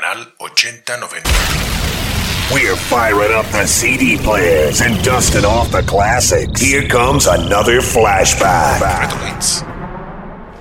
Canal 8090. We're firing up the CD players and dusting off the classics. Here comes another flashback. Retro Hits.